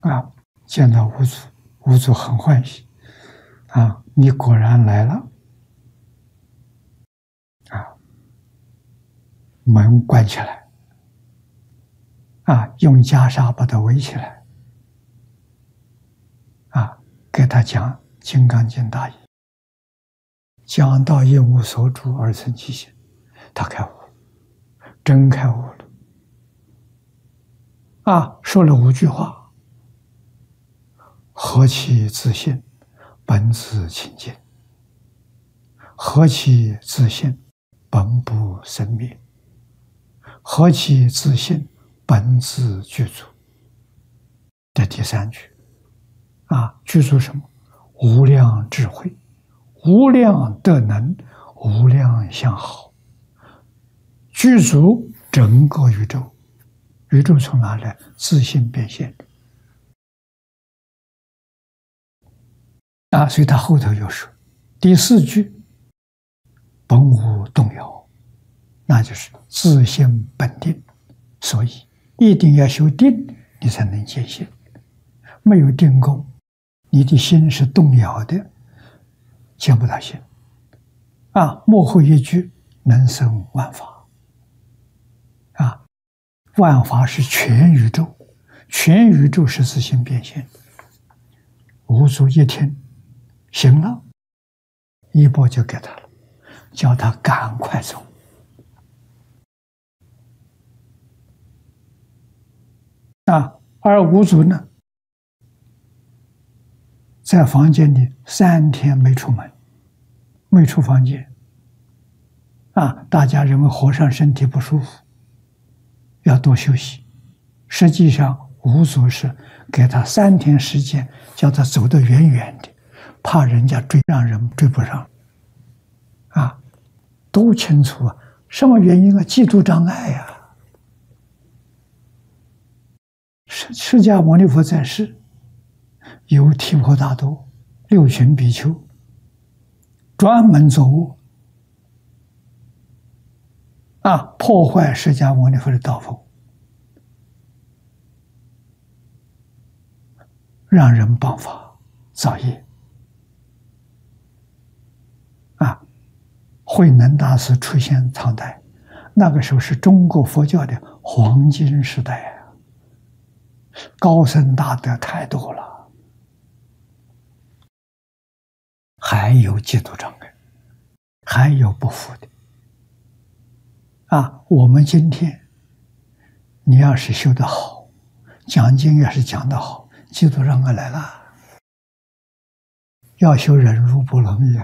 啊，见到五祖，五祖很欢喜啊，你果然来了啊，门关起来啊，用袈裟把他围起来啊，给他讲《金刚经》大义，讲到一无所住而生其心，他开悟，真开悟了啊，说了5句话。何其自信，本自清净；何其自信，本不生灭；何其自信，本自具足。这第3句啊，具足什么？无量智慧，无量德能，无量相好，具足整个宇宙。宇宙从哪来？自性变现的。啊，所以他后头又说，第4句，本无动摇，那就是自性本定。所以一定要修定，你才能见性。没有定功，你的心是动摇的，见不到性。啊，末后一句，能生万法。啊，万法是全宇宙，全宇宙是自性变现。五祖一听，行了，一钵就给他了，叫他赶快走。啊，而五祖呢，在房间里3天没出门，没出房间。啊，大家认为和尚身体不舒服，要多休息。实际上，五祖是给他3天时间，叫他走得远远的，怕人家追，让人追不上。啊，都清楚啊，什么原因啊？嫉妒障碍呀。释迦牟尼佛在世，有提婆达多、6群比丘，专门作恶啊，破坏释迦牟尼佛的道风，让人谤法造业。啊，慧能大师出现唐代，那个时候是中国佛教的黄金时代啊，高僧大德太多了，还有嫉妒障碍，还有不服的。啊，我们今天，你要是修得好，讲经要是讲得好，嫉妒障碍来了，要修忍辱不容易啊！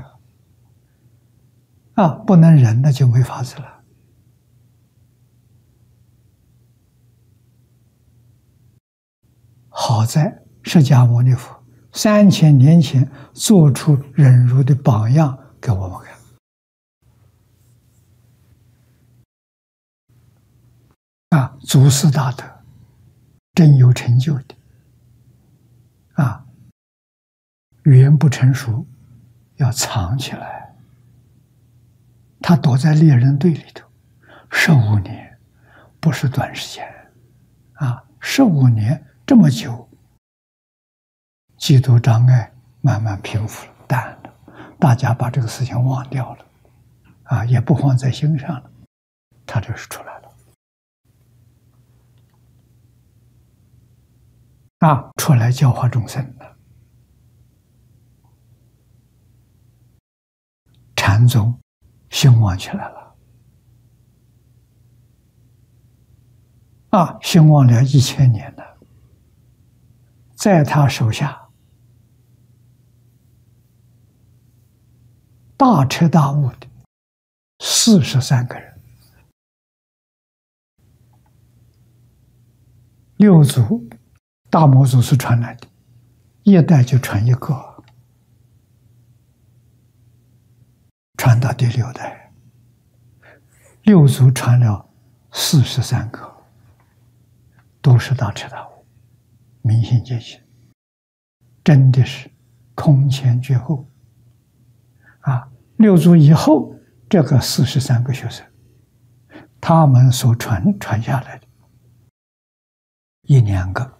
啊，不能忍那就没法子了。好在释迦牟尼佛3000年前做出忍辱的榜样给我们看。啊，祖师大德真有成就的啊，语言不成熟要藏起来。他躲在猎人队里头15年，不是短时间啊，15年这么久，嫉妒障碍慢慢平复了，淡了，大家把这个事情忘掉了啊，也不放在心上了，他就是出来了。啊，出来教化众生了。禅宗兴旺起来了。啊，兴旺了1000年了。在他手下，大彻大悟的43个人，6祖大魔祖是传来的，一代就传1个，传到第6代，6祖传了43个，都是大彻大悟，明心见性，真的是空前绝后啊！6祖以后，这个43个学生，他们所传下来的，1、2个